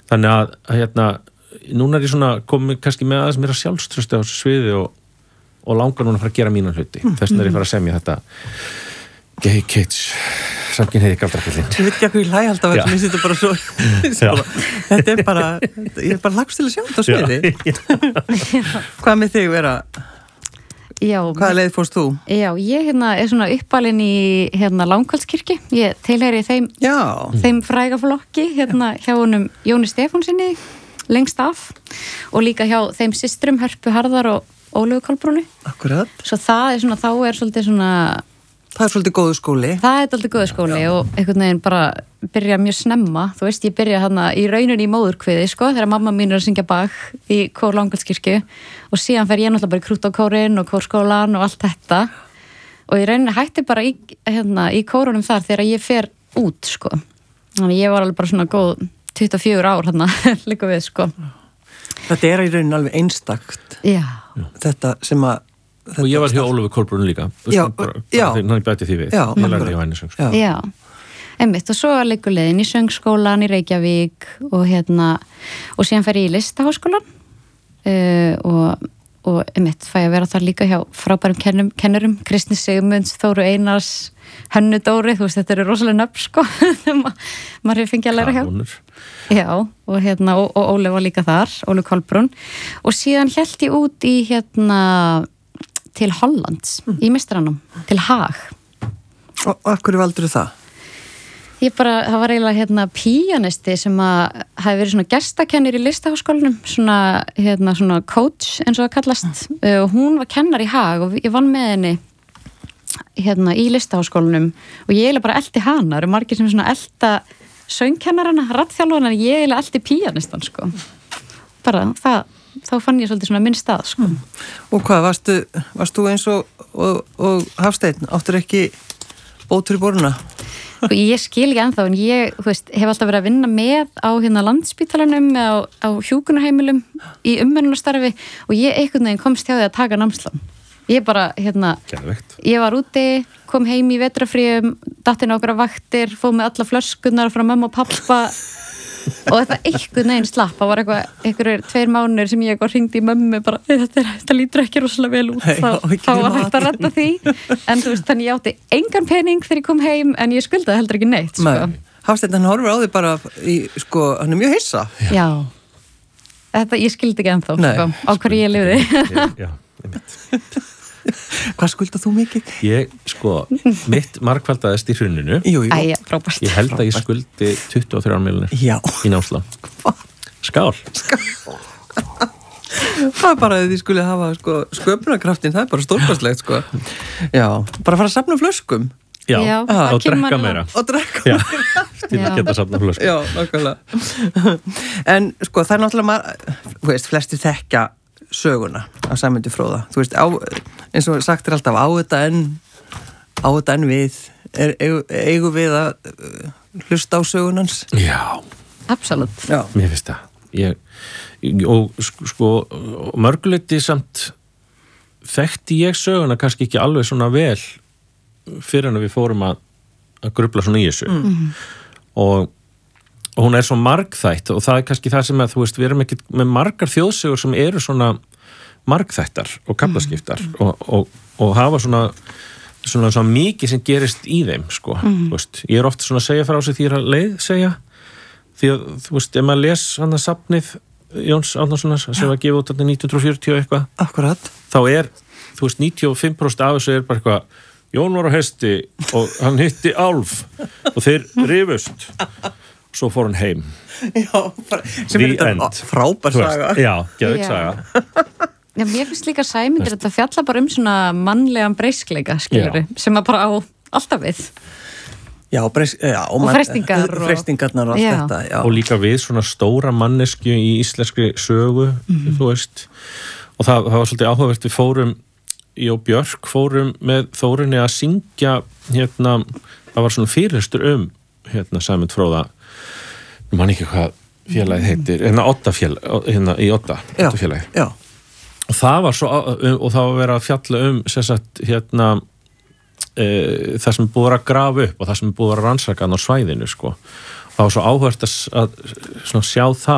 Þannig að núna ég svona komið kannski með aðeins mér að sjálfströsti á þessu sviði og langar núna að fara að gera mína hluti. Þess vegna ég fara að semja þetta Gay Kids samkynhneigði galdrakallinn. Ég veit ekki að hvað ég hlæ alltaf að mér þetta bara svo þetta bara, ég bara lagst til að sjá þetta á sviði. Hvað með þig vera? Já. Hvaða leið fórst þú? Já, ég er svona uppalinn í Langholtskirkju. Ég tilheyri þeim fræga flokki hjá honum Jóni Stefánsinni lengst af og líka hjá þeim systrum Hörpu Harðar og Ólöfu Kolbrúnu. Akkurat. Svo það þá svolítið svona það svolítið góður skóli. Það svolítið góður skóli og einhvern veginn bara byrja mjög snemma. Þú veist, ég byrja í rauninni í móðurkviði, þegar mamma mín að syngja bak í kór Langholtskirkju og síðan fer ég náttúrulega bara í krúttókórinn og kórskólan og allt þetta og í rauninni hætti bara í kórunum þar þegar ég fer út, sko. Þannig ég var alveg bara svona góð 24 ár líka við, sko. Þetta í rauninni alveg einstakt. Já. Þetta sem að og ég var hjá Ólöfu Kolbrúnu líka. Já. Þannig bæti því við. Já. Ég lærði hjá henni söngskóla. Já. Einmitt, og svo liggur leiðin í söngskólan í Reykjavík og síðan fer ég í listaháskólan og einmitt fæ að vera þar líka hjá frábærum kennurum, Kristni Sigmunds, Þóru Einars, Hönnu Dóri, þú veist, þetta eru rosalega nöfn, sko, maður hefur fengið að læra hjá. Kanónur. Já, og Ólöf var líka þar, Ólöf Kolbrún, og síðan hélt ég út í til Hollands, í meistaranum, til Haag. Og af hverju valdur það? Það var eiginlega píanisti sem hafi verið svona gestakennir í listaháskólanum, svona coach eins og það kallast, og hún var kennar í Haag og ég vann með henni í listaháskólanum og ég eiginlega bara elti hana, það eru margir sem svona elta söngkennarana, raddþjálfarana, ég eiginlega elti píanistan, sko. Bara þá fann ég svolítið svona minn stað, sko. Og hvað, varst þú eins og Hafsteinn, áttur ekki bótur í boruna? Ég skil ekki ennþá, en ég hef alltaf verið að vinna með á Landspítalanum á hjúkrunarheimilum í umönnunastarfi og ég einhvern veginn komst hjá því að taka námslán. Ég bara, ég var úti, kom heim í vetrarfríum, datt inn á okkur vaktir, fóð með alla flöskunar frá mömmu og pappa og þetta einhvern veginn slapp. Það var einhverjir 2 mánuðir sem ég hringdi í mömmu bara, þetta lítur ekki rosalega vel út, þá var hægt að redda því. En þú veist, þannig ég átti engan pening þegar ég kom heim, en ég skuldaði heldur ekki neitt, sko. Hafsteinn, hann horfir á því bara hann mjög hissa. Já. Ég skildi ekki ennþá, sko, á hverju ég lifði. Já, einmitt. Hvað skuldað þú mikið? Ég, mitt margfaldaðist í hruninu. Jú. Æja, frábært. Ég held að ég skuldi 23 milljónir í námslán. Skál. Það er bara að þið skulle hafa sköpunarkraftin, það er bara stórkostlegt, sko. Já, bara fara að safna flöskum. Já, og drekka meira. Já, til að geta safna flöskum. Já, nákvæmlega. En, það er náttúrulega flestir þekkja söguna af Sæmundi Fróða. Þú veist, eins og sagt alltaf á þetta en við eigum við að hlusta á sögunans? Já. Absolutt. Já. Mér finnst það. Og mörguleiti samt þekkti ég söguna kannski ekki alveg svona vel fyrir en við fórum að grufla svona í þessu. Og hún er svo margþætt og það er kannski það sem þú veist, við erum ekki með margar þjóðsögur sem eru svona margþættar og kaflaskiptar og hafa svona mikið sem gerist í þeim, sko. Þú veist, ég er oft svona að segja frá sig því að leið segja, því að þú veist, ef maður les hann að safnið Jóns Árnasonar sem var gefið út 1940 eitthvað. Akkurat. Þá þú veist, 95% af þessu bara eitthvað, Jón var á hesti og hann hitti álf og þeir rifust. Svo fór hann heim. Já, sem er þetta frábær saga. Já, geðveik saga. Já, mér finnst líka Sæmundur þetta fjalla bara svona mannlegan breiskleika, skilurðu, sem að bara á alltaf við. Já, og freistingar freistingarnar og allt þetta. Já. Og líka við svona stóra mannesku í íslenskri sögu, þú veist. Og það var svolítið áhugavert, við fórum, ég og Björk fórum með Þórunni að syngja, það var svona fyrirlestur Sæmund Fróða, man ekki hvað félagið heitir, í Oddafélagið. Já. Og það var svo, og það var verið að fjalla sem sagt, það sem búið að grafa upp og það sem búið að rannsaka á svæðinu, sko. Það var svo áhugavert að sjá það